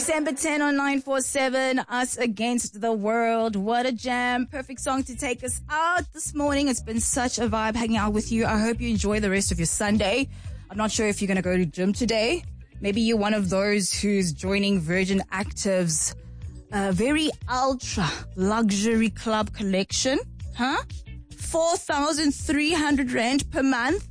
December 10 on 947, Us Against the World. What a jam. Perfect song to take us out this morning. It's been such a vibe hanging out with you. I hope you enjoy the rest of your Sunday. I'm not sure if you're going to go to gym today. Maybe you're one of those who's joining Virgin Active's very ultra luxury club collection. Huh? 4,300 Rand per month.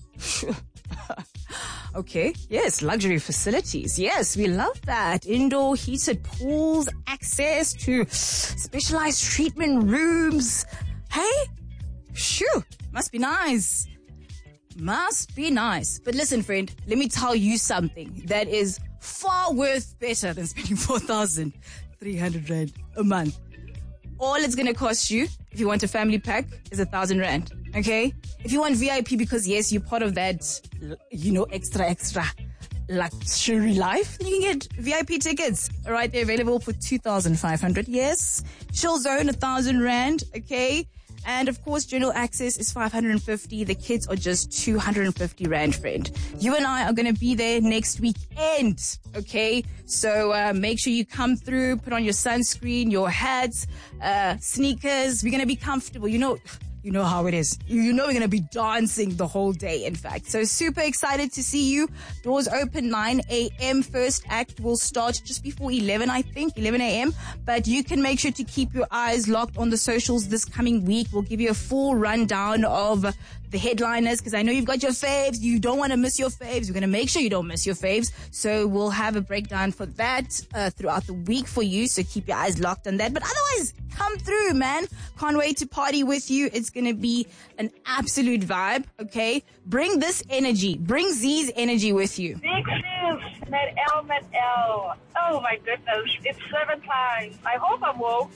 Okay, yes, luxury facilities. Yes, we love that. Indoor heated pools, access to specialized treatment rooms. Hey, shoo, must be nice. Must be nice. But listen, friend, let me tell you something that is far worth better than spending 4,300 Rand a month. All it's going to cost you, if you want a family pack, is 1,000 Rand. Okay? If you want VIP because, yes, you're part of that, extra luxury life, then you can get VIP tickets. All right, they're available for 2,500. Yes. Chill Zone, 1,000 Rand. Okay? And of course, general access is 550. The kids are just 250 Rand, friend. You and I are going to be there next weekend. Okay. So, make sure you come through, put on your sunscreen, your hats, sneakers. We're going to be comfortable. You know how it is. We're going to be dancing the whole day, in fact. So super excited to see you. Doors open 9 a.m. First act will start just before 11, I think, 11 a.m. But you can make sure to keep your eyes locked on the socials this coming week. We'll give you a full rundown of the headliners because I know you've got your faves. You don't want to miss your faves. We're going to make sure you don't miss your faves. So we'll have a breakdown for that throughout the week for you. So keep your eyes locked on that. But otherwise, come through, man. Can't wait to party with you. It's going to be an absolute vibe, okay? Bring this energy. Bring Z's energy with you. Big sis, Met L. Oh my goodness, it's 7 times. I hope I'm woke.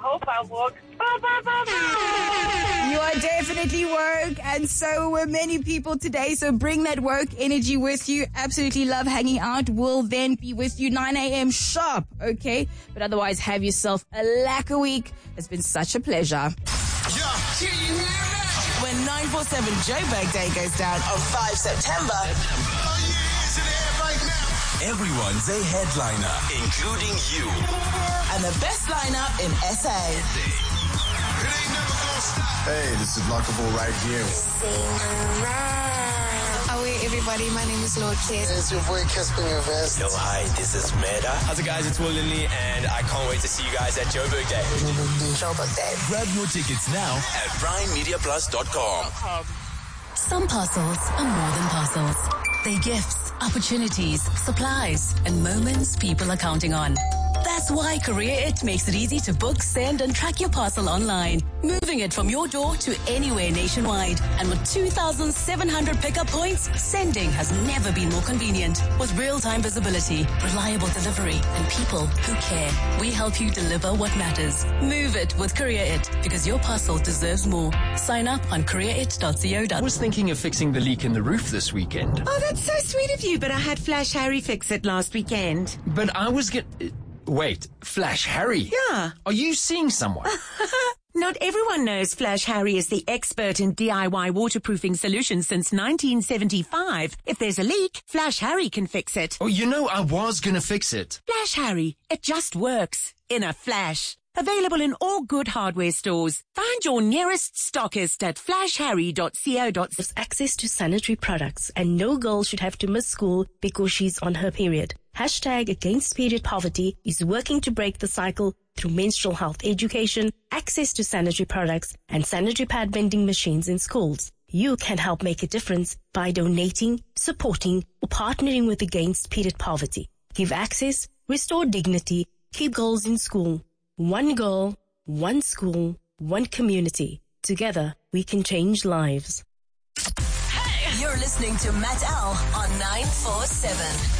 You are definitely woke, and so were many people today. So bring that woke energy with you. Absolutely love hanging out. We'll then be with you 9 a.m. sharp, okay? But otherwise, have yourself a lacquer week. It's been such a pleasure. When 947 Joburg Day goes down on 5 September, everyone's a headliner, including you. And the best lineup in SA. Hey, this is Lockable right here. Away, everybody. My name is Lord Kid. It's your boy Casper Vest. Yo, hi, this is Meda. How's it, guys? It's Will Lindley, and I can't wait to see you guys at Joburg Day. Joburg Day. Grab your tickets now at PrimeMediaPlus.com. Some parcels are more than parcels. They're gifts, opportunities, supplies, and moments people are counting on. That's why Career It makes it easy to book, send, and track your parcel online, moving it from your door to anywhere nationwide. And with 2,700 pickup points, sending has never been more convenient. With real-time visibility, reliable delivery, and people who care, we help you deliver what matters. Move it with Career It, because your parcel deserves more. Sign up on careerit.co.za. I was thinking of fixing the leak in the roof this weekend. Oh, that's so sweet of you, but I had Flash Harry fix it last weekend. But I was Wait, Flash Harry? Yeah. Are you seeing someone? Not everyone knows Flash Harry is the expert in DIY waterproofing solutions since 1975. If there's a leak, Flash Harry can fix it. Oh, I was going to fix it. Flash Harry, it just works. In a flash. Available in all good hardware stores. Find your nearest stockist at flashharry.co.za. There's access to sanitary products, and no girl should have to miss school because she's on her period. #Against Period Poverty is working to break the cycle through menstrual health education, access to sanitary products, and sanitary pad vending machines in schools. You can help make a difference by donating, supporting, or partnering with Against Period Poverty. Give access, restore dignity, keep girls in school. One girl, one school, one community. Together, we can change lives. Hey! You're listening to Matt L on 947.